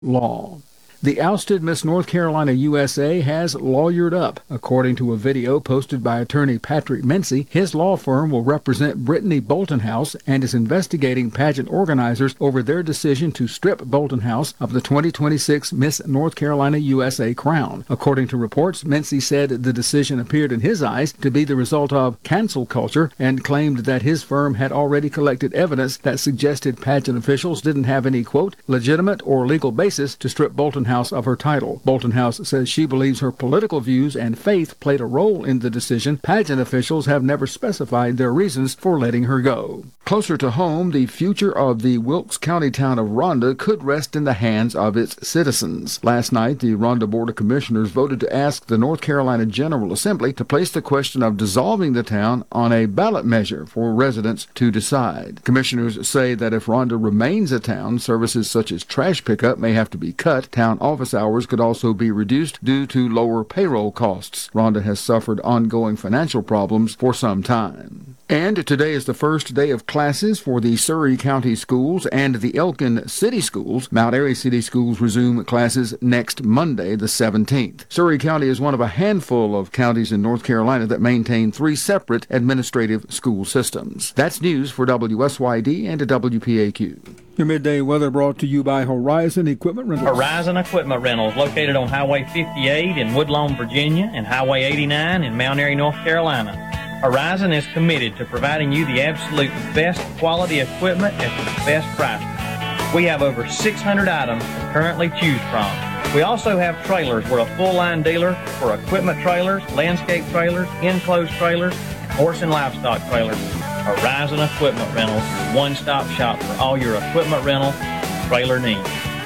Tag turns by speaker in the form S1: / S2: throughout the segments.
S1: law. The ousted Miss North Carolina USA has lawyered up. According to a video posted by attorney Patrick Mincy, his law firm will represent Brittany Bolton House and is investigating pageant organizers over their decision to strip Bolton House of the 2026 Miss North Carolina USA crown. According to reports, Mincy said the decision appeared in his eyes to be the result of cancel culture and claimed that his firm had already collected evidence that suggested pageant officials didn't have any, quote, legitimate or legal basis to strip Bolton House of her title. Bolton House says she believes her political views and faith played a role in the decision. Pageant officials have never specified their reasons for letting her go. Closer to home, the future of the Wilkes County town of Ronda could rest in the hands of its citizens. Last night, the Ronda Board of Commissioners voted to ask the North Carolina General Assembly to place the question of dissolving the town on a ballot measure for residents to decide. Commissioners say that if Ronda remains a town, services such as trash pickup may have to be cut. Town office hours could also be reduced due to lower payroll costs. Ronda has suffered ongoing financial problems for some time. And today is the first day of classes for the Surry County schools and the Elkin City schools. Mount Airy City schools resume classes next Monday, the 17th. Surry County is one of a handful of counties in North Carolina that maintain 3 separate administrative school systems. That's news for WSYD and WPAQ. Your midday weather brought to you by Horizon Equipment Rentals.
S2: Horizon Equipment Rentals, located on Highway 58 in Woodlawn, Virginia, and Highway 89 in Mount Airy, North Carolina. Horizon is committed to providing you the absolute best quality equipment at the best price. We have over 600 items to currently choose from. We also have trailers. We're a full-line dealer for equipment trailers, landscape trailers, enclosed trailers, horse and livestock trailers. Horizon Equipment Rentals, your one-stop shop for all your equipment rental trailer needs.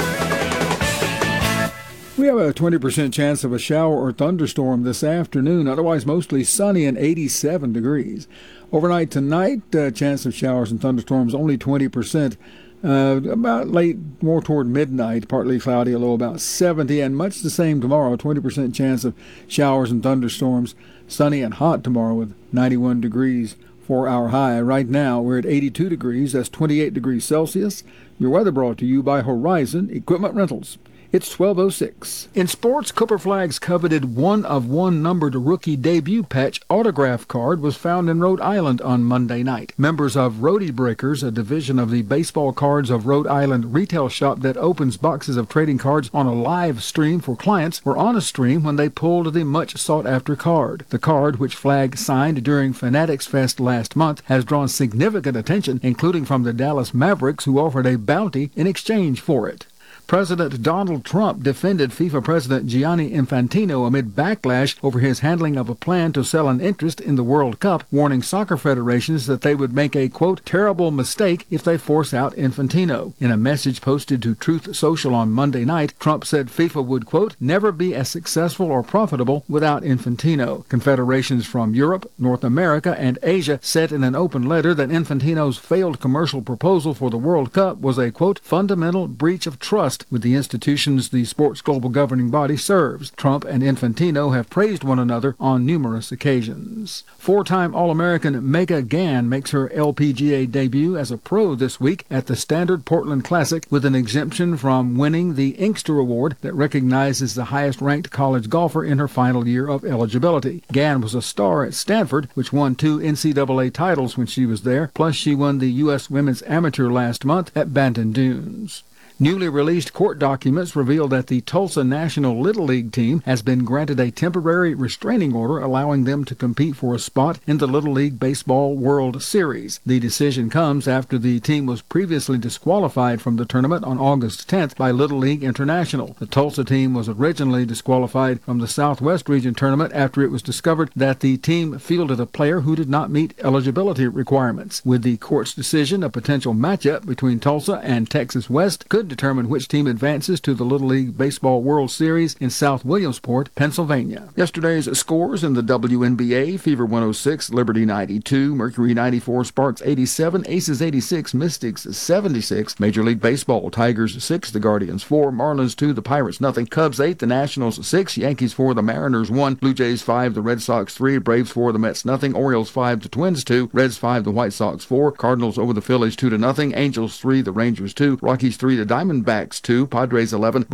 S1: We have a 20% chance of a shower or thunderstorm this afternoon, otherwise mostly sunny and 87 degrees. Overnight tonight, chance of showers and thunderstorms only 20%. About late, more toward midnight, partly cloudy, a low about 70, and much the same tomorrow, 20% chance of showers and thunderstorms. Sunny and hot tomorrow with 91 degrees for our high. Right now, we're at 82 degrees. That's 28 degrees Celsius. Your weather brought to you by Horizon Equipment Rentals. It's 12:06. In sports, Cooper Flagg's coveted one-of-one numbered rookie debut patch autograph card was found in Rhode Island on Monday night. Members of Roadie Breakers, a division of the Baseball Cards of Rhode Island retail shop that opens boxes of trading cards on a live stream for clients, were on a stream when they pulled the much-sought-after card. The card, which Flagg signed during Fanatics Fest last month, has drawn significant attention, including from the Dallas Mavericks, who offered a bounty in exchange for it. President Donald Trump defended FIFA President Gianni Infantino amid backlash over his handling of a plan to sell an interest in the World Cup, warning soccer federations that they would make a, quote, terrible mistake if they force out Infantino. In a message posted to Truth Social on Monday night, Trump said FIFA would, quote, never be as successful or profitable without Infantino. Confederations from Europe, North America, and Asia said in an open letter that Infantino's failed commercial proposal for the World Cup was a, quote, fundamental breach of trust with the institutions the sport's global governing body serves. Trump and Infantino have praised one another on numerous occasions. 4-time All-American Megan Gann makes her LPGA debut as a pro this week at the Standard Portland Classic with an exemption from winning the Inkster Award that recognizes the highest-ranked college golfer in her final year of eligibility. Gann was a star at Stanford, which won 2 NCAA titles when she was there, plus she won the U.S. Women's Amateur last month at Bandon Dunes. Newly released court documents reveal that the Tulsa National Little League team has been granted a temporary restraining order allowing them to compete for a spot in the Little League Baseball World Series. The decision comes after the team was previously disqualified from the tournament on August 10th by Little League International. The Tulsa team was originally disqualified from the Southwest Region tournament after it was discovered that the team fielded a player who did not meet eligibility requirements. With the court's decision, a potential matchup between Tulsa and Texas West could determine which team advances to the Little League Baseball World Series in South Williamsport, Pennsylvania. Yesterday's scores in the WNBA: Fever 106, Liberty 92, Mercury 94, Sparks 87, Aces 86, Mystics 76. Major League Baseball: Tigers 6, the Guardians 4, Marlins 2, the Pirates nothing, Cubs 8, the Nationals 6, Yankees 4, the Mariners 1, Blue Jays 5, the Red Sox 3, Braves 4, the Mets nothing, Orioles 5, the Twins 2, Reds 5, the White Sox 4, Cardinals over the Phillies 2-0, Angels 3, the Rangers 2, Rockies 3, the
S3: Diamondbacks 2, Padres 11.